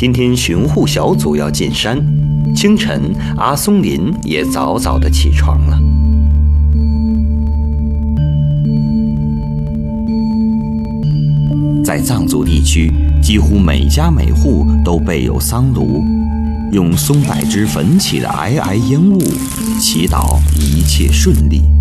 今天巡护小组要进山，清晨阿松林也早早地起床了。在藏族地区，几乎每家每户都备有桑炉，用松柏枝焚起的皑皑烟雾，祈祷一切顺利。